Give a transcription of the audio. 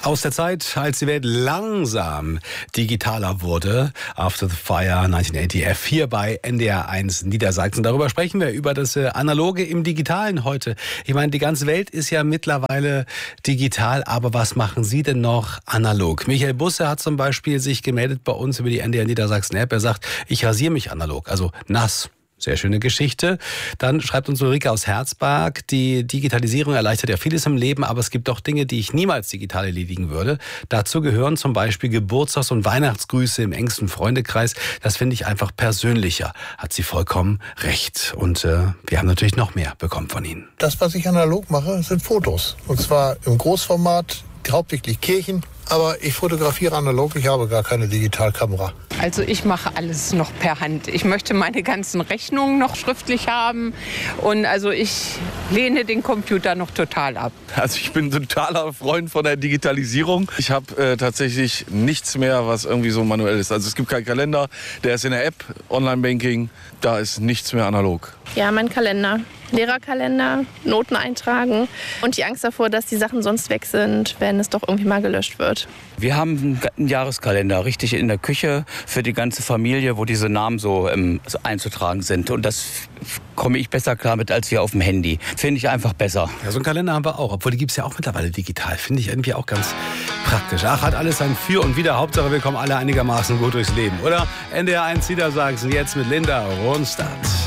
Aus der Zeit, als die Welt langsam digitaler wurde, After the Fire 1980 hier bei NDR1 Niedersachsen. Darüber sprechen wir, über das Analoge im Digitalen heute. Ich meine, die ganze Welt ist ja mittlerweile digital, aber was machen Sie denn noch analog? Michael Busse hat zum Beispiel sich gemeldet bei uns über die NDR Niedersachsen App. Er sagt, ich rasiere mich analog, also nass. Sehr schöne Geschichte. Dann schreibt uns Ulrike aus Herzberg, die Digitalisierung erleichtert ja vieles im Leben, aber es gibt doch Dinge, die ich niemals digital erledigen würde. Dazu gehören zum Beispiel Geburtstags- und Weihnachtsgrüße im engsten Freundekreis. Das finde ich einfach persönlicher. Hat sie vollkommen recht. Und wir haben natürlich noch mehr bekommen von Ihnen. Das, was ich analog mache, sind Fotos. Und zwar im Großformat, hauptsächlich Kirchen. Aber ich fotografiere analog, ich habe gar keine Digitalkamera. Also ich mache alles noch per Hand. Ich möchte meine ganzen Rechnungen noch schriftlich haben. Und also ich lehne den Computer noch total ab. Also ich bin totaler Freund von der Digitalisierung. Ich habe tatsächlich nichts mehr, was irgendwie so manuell ist. Also es gibt keinen Kalender, der ist in der App, Online-Banking, da ist nichts mehr analog. Ja, mein Kalender. Lehrerkalender, Noten eintragen und die Angst davor, dass die Sachen sonst weg sind, wenn es doch irgendwie mal gelöscht wird. Wir haben einen Jahreskalender, richtig in der Küche für die ganze Familie, wo diese Namen so einzutragen sind. Und das komme ich besser klar mit als hier auf dem Handy. Finde ich einfach besser. Ja, so einen Kalender haben wir auch, obwohl die gibt es ja auch mittlerweile digital. Finde ich irgendwie auch ganz praktisch. Ach, hat alles ein Für und Wider. Hauptsache, wir kommen alle einigermaßen gut durchs Leben, oder? NDR1 Niedersachsen jetzt mit Linda Ronstadt.